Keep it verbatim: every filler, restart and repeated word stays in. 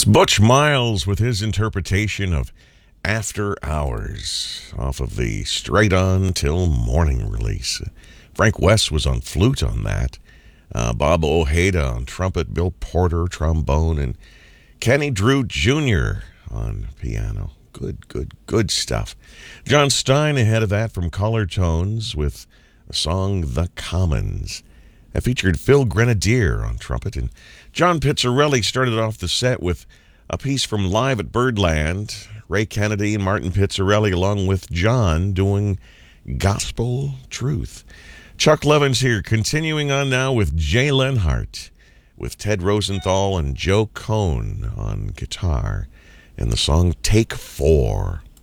It's Butch Miles with his interpretation of After Hours off of the Straight On Till Morning release. Frank West was on flute on that. Uh, Bob Ojeda on trumpet, Bill Porter trombone, and Kenny Drew Junior on piano. Good, good, good stuff. John Stein ahead of that from Color Tones with the song The Commons. That featured Phil Grenadier on trumpet, and John Pizzarelli started off the set with a piece from Live at Birdland. Ray Kennedy and Martin Pizzarelli along with John doing Gospel Truth. Chuck Levin's here, continuing on now with Jay Lenhart, with Ted Rosenthal and Joe Cohn on guitar, and the song Take Four.